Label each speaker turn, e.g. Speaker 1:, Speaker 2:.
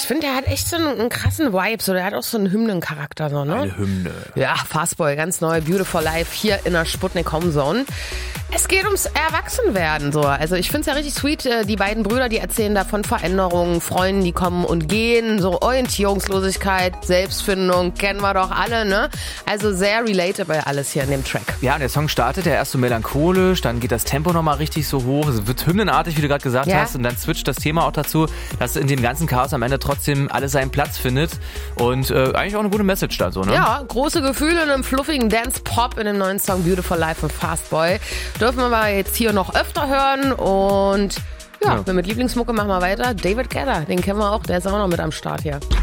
Speaker 1: finde, der hat echt so einen krassen Vibe. So, der hat auch so einen Hymnencharakter. So, ne?
Speaker 2: Eine Hymne.
Speaker 1: Ja, Fastboy, ganz neu, Beautiful Life hier in der Sputnik Homezone. Es geht ums Erwachsenwerden. So. Also ich finde es ja richtig sweet. Die beiden Brüder, die erzählen da von Veränderungen, Freunden, die kommen und gehen. So Orientierungslosigkeit, Selbstfindung, kennen wir doch alle. Ne? Also sehr relatable alles hier in dem Track.
Speaker 2: Ja, und der Song startet ja erst so melancholisch, dann geht das Tempo nochmal richtig so hoch. Es wird hymnenartig, wie du gerade gesagt hast. Und dann switcht das Thema auch dazu, dass in dem ganzen Chaos am Ende trotzdem alles seinen Platz findet. Und eigentlich auch eine gute Message da so, ne?
Speaker 1: Ja, große Gefühle in einem fluffigen Dance-Pop in dem neuen Song Beautiful Life von Fastboy. Dürfen wir mal jetzt hier noch öfter hören. Und ja, mit Lieblingsmucke machen wir weiter. David Guetta, den kennen wir auch, der ist auch noch mit am Start hier.